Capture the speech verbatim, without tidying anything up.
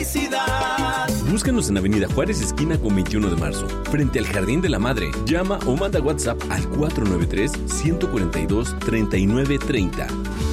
felicidad. Búscanos en Avenida Juárez, esquina con veintiuno de marzo, frente al Jardín de la Madre. Llama o manda WhatsApp al cuatro nueve tres, uno cuatro dos, tres nueve tres cero.